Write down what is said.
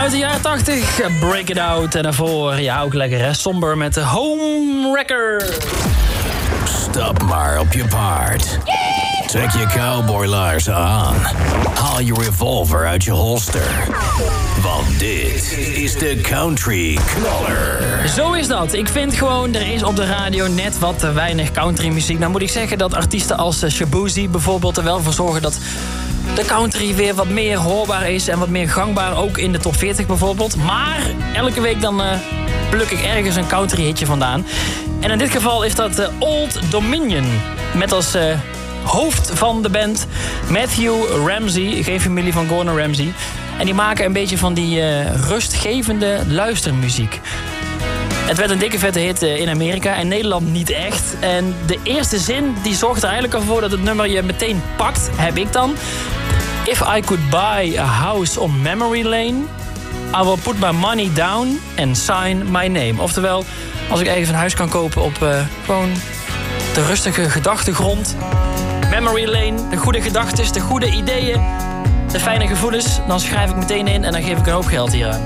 Uit de jaren 80, Break It Out. En daarvoor, ja, ook lekker hè, somber met de Home Wrecker. Stap maar op je paard. Trek je cowboylaarzen aan. Haal je revolver uit je holster. Want dit is de Country Knaller. Zo is dat. Ik vind gewoon, er is op de radio net wat te weinig countrymuziek. Nou moet ik zeggen dat artiesten als Shaboozey bijvoorbeeld er wel voor zorgen dat de country weer wat meer hoorbaar is en wat meer gangbaar, ook in de top 40 bijvoorbeeld. Maar elke week dan pluk ik ergens een country hitje vandaan. En in dit geval is dat Old Dominion. Met als hoofd van de band Matthew Ramsey, geen familie van Gordon Ramsay. En die maken een beetje van die rustgevende luistermuziek. Het werd een dikke vette hit in Amerika, in Nederland niet echt. En de eerste zin die zorgt er eigenlijk al voor dat het nummer je meteen pakt, heb ik dan. If I could buy a house on memory lane, I will put my money down and sign my name. Oftewel, als ik ergens een huis kan kopen op gewoon de rustige gedachtegrond, memory lane, de goede gedachtes, de goede ideeën, de fijne gevoelens, dan schrijf ik meteen in en dan geef ik een hoop geld hier aan.